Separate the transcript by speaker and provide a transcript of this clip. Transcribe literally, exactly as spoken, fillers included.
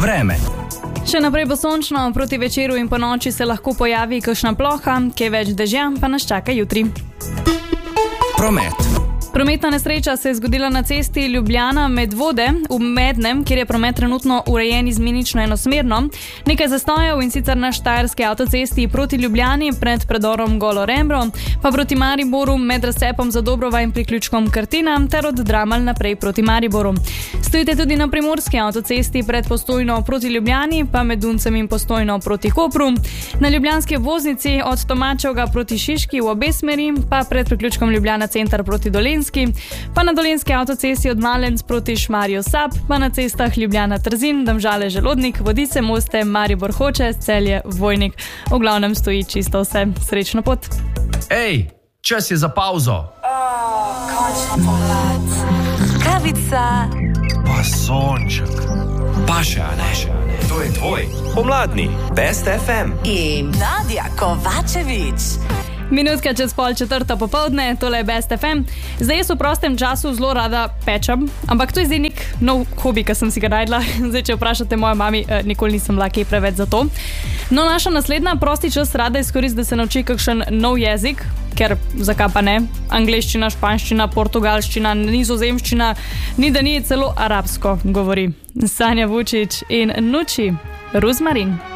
Speaker 1: Vreme.
Speaker 2: Še naprej bo sončno, proti večeru in po noči se lahko pojavi kakšna ploha, kaj več dežja pa nas čaka jutri.
Speaker 1: Promet.
Speaker 2: Prometna nesreča se je zgodila na cesti Ljubljana-Medvode v Mednem, kjer je promet trenutno urejen izmenično enosmerno. Nekaj zastojev in sicer na štajerski avtocesti proti Ljubljani pred predorom Golo Rembro, pa proti Mariboru med razcepom Zadobrova in priključkom Krtina ter od Dramelj naprej proti Mariboru. Stojite tudi na primorski avtocesti pred Postojno proti Ljubljani, pa med Duncem in Postojno proti Kopru. Na ljubljanski obvoznici od Tomačevga proti Šiški v obe smeri, pa pred priključkom Ljubljana center proti Dolenjski, pa na dolenjski avtocesti od Malenc proti Šmarju Sap, pa na cestah Ljubljana Trzin, Domžale Želodnik, Vodice Moste, Maribor Hoče, Celje Vojnik. V glavnem stoji čisto vse. Srečno pot.
Speaker 1: Ej, čas je za pauzo.
Speaker 3: Oh, končna pomlad. Kavica.
Speaker 1: Pa sonček. Pa še, a ne? To je tvoj pomladni Best ef em.
Speaker 3: In Nadia Kovačevič.
Speaker 2: Minutka čez pol četrta popoldne, tole je Best ef em. Zdaj jaz v prostem času zelo rada pečem, ampak to je zdaj nek nov hobi, ki sem si ga najdla. Zdaj, če vprašate mojo mami, nikoli nisem bila kaj preveč za to. No, naša naslednja prosti čas rada izkoristi, da se nauči kakšen nov jezik, ker zakaj pa ne? Angleščina, španščina, portugalščina, nizozemščina, ni da ni, celo arabsko govori. Sanja Vučić in Nuči, Ruzmarin.